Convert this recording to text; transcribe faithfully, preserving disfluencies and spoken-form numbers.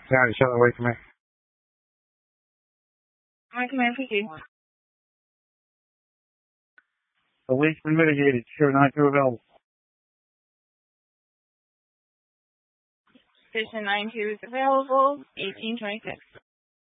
Got it. Shut away from me. My command for you. The leak's been mitigated. zero nine two available. Station nine two is available. eighteen twenty-six.